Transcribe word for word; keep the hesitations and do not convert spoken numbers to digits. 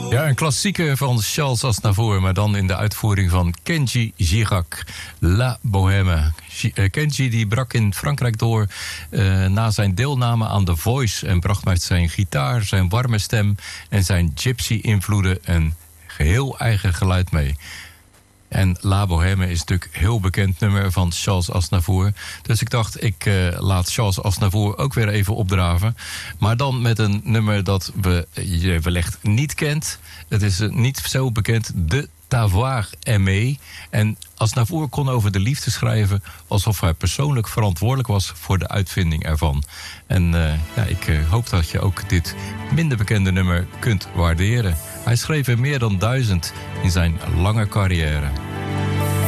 Ja, een klassieker van Charles Aznavour, maar dan in de uitvoering van Kenji Girac, La Bohème. Kenji die brak in Frankrijk door uh, na zijn deelname aan The Voice en bracht met zijn gitaar, zijn warme stem en zijn gypsy-invloeden een geheel eigen geluid mee. En La Bohème is natuurlijk een heel bekend nummer van Charles Aznavour. Dus ik dacht, ik uh, laat Charles Aznavour ook weer even opdraven. Maar dan met een nummer dat we, je wellicht niet kent. Het is uh, niet zo bekend, De T'avoir aimé. En Aznavour kon over de liefde schrijven alsof hij persoonlijk verantwoordelijk was voor de uitvinding ervan. En uh, ja, ik uh, hoop dat je ook dit minder bekende nummer kunt waarderen. Hij schreef er meer dan duizend in zijn lange carrière.